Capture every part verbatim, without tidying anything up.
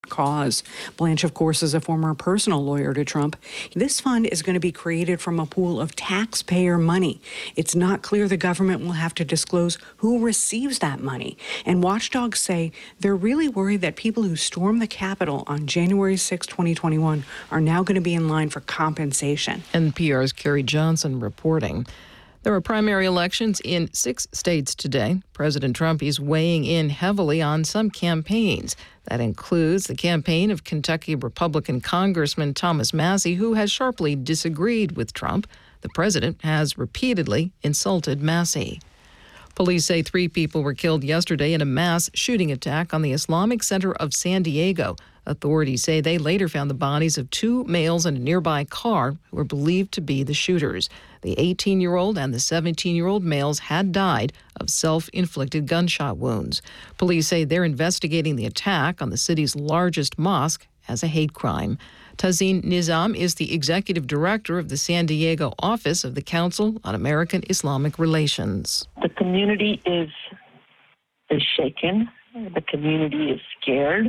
cause. Blanche, of course, is a former personal lawyer to Trump. This fund is going to be created from a pool of taxpayer money. It's not clear the government will have to disclose who receives that money. And watchdogs say they're really worried that people who stormed the Capitol on January sixth, twenty twenty-one are now going to be in line for compensation. N P R's Carrie Johnson reporting. There are primary elections in six states today. President Trump is weighing in heavily on some campaigns. That includes the campaign of Kentucky Republican Congressman Thomas Massie, who has sharply disagreed with Trump. The president has repeatedly insulted Massie. Police say three people were killed yesterday in a mass shooting attack on the Islamic Center of San Diego. Authorities say they later found the bodies of two males in a nearby car who were believed to be the shooters. The eighteen-year-old and the seventeen-year-old males had died of self-inflicted gunshot wounds. Police say they're investigating the attack on the city's largest mosque as a hate crime. Tazeen Nizam is the executive director of the San Diego office of the Council on American Islamic Relations. The community is, is shaken. The community is scared.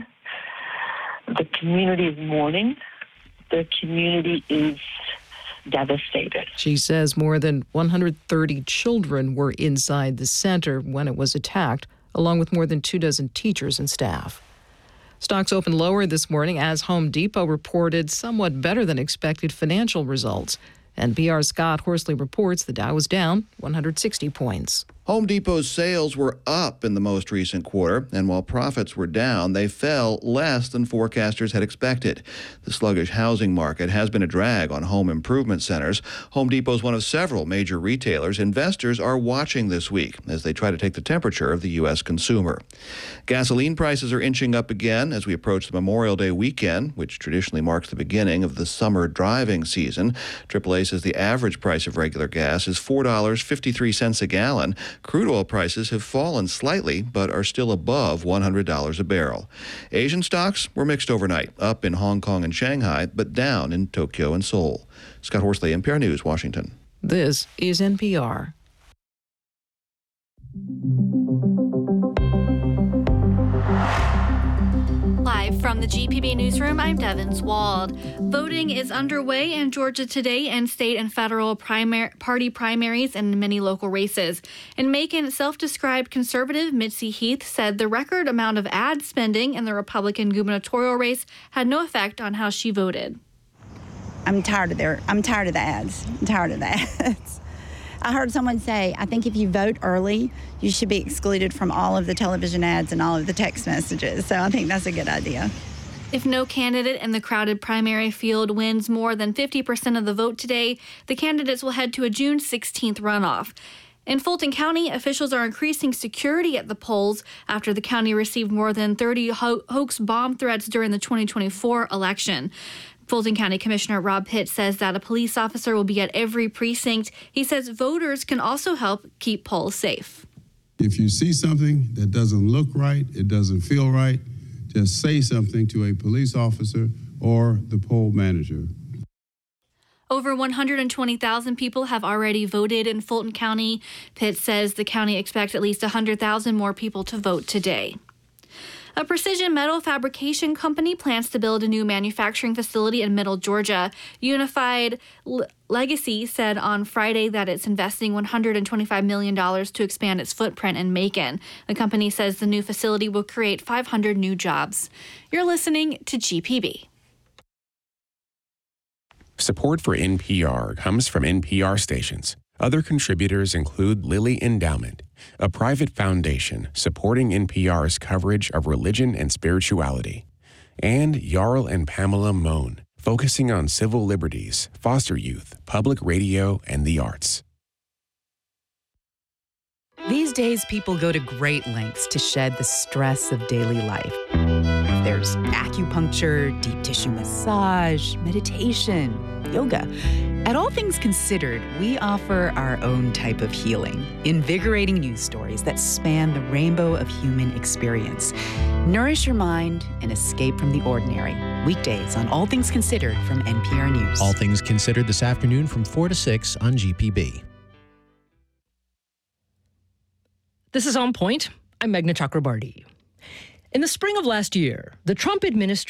The community is mourning. The community is devastated. She says more than one hundred thirty children were inside the center when it was attacked, along with more than two dozen teachers and staff. Stocks opened lower this morning as Home Depot reported somewhat better than expected financial results. N P R's Scott Horsley reports the Dow was down one hundred sixty points. Home Depot's sales were up in the most recent quarter, and while profits were down, they fell less than forecasters had expected. The sluggish housing market has been a drag on home improvement centers. Home Depot is one of several major retailers investors are watching this week as they try to take the temperature of the U S consumer. Gasoline prices are inching up again as we approach the Memorial Day weekend, which traditionally marks the beginning of the summer driving season. triple A says the average price of regular gas is four dollars and fifty-three cents a gallon. Crude oil prices have fallen slightly, but are still above one hundred dollars a barrel. Asian stocks were mixed overnight, up in Hong Kong and Shanghai, but down in Tokyo and Seoul. Scott Horsley, N P R News, Washington. This is N P R. Live from the G P B Newsroom, I'm Devin Wald. Voting is underway in Georgia today in state and federal primar- party primaries and many local races. In Macon, self-described conservative Mitzi Heath said the record amount of ad spending in the Republican gubernatorial race had no effect on how she voted. I'm tired of their. I'm tired of the ads. I'm tired of the ads. I heard someone say, I think if you vote early, you should be excluded from all of the television ads and all of the text messages. So I think that's a good idea. If no candidate in the crowded primary field wins more than fifty percent of the vote today, the candidates will head to a June sixteenth runoff. In Fulton County, officials are increasing security at the polls after the county received more than thirty ho- hoax bomb threats during the twenty twenty-four election. Fulton County Commissioner Rob Pitt says that a police officer will be at every precinct. He says voters can also help keep polls safe. If you see something that doesn't look right, it doesn't feel right, just say something to a police officer or the poll manager. Over one hundred twenty thousand people have already voted in Fulton County. Pitt says the county expects at least one hundred thousand more people to vote today. A precision metal fabrication company plans to build a new manufacturing facility in Middle Georgia. Unified L- Legacy said on Friday that it's investing one hundred twenty-five million dollars to expand its footprint in Macon. The company says the new facility will create five hundred new jobs. You're listening to G P B. Support for N P R comes from N P R stations. Other contributors include Lilly Endowment, a private foundation supporting N P R's coverage of religion and spirituality, and Jarl and Pamela Mohn, focusing on civil liberties, foster youth, public radio, and the arts. These days, people go to great lengths to shed the stress of daily life. There's acupuncture, deep tissue massage, meditation, yoga. At All Things Considered, we offer our own type of healing, invigorating news stories that span the rainbow of human experience. Nourish your mind and escape from the ordinary. Weekdays on All Things Considered from N P R News. All Things Considered this afternoon from four to six on G P B. This is On Point. I'm Meghna Chakrabarty. In the spring of last year, the Trump administration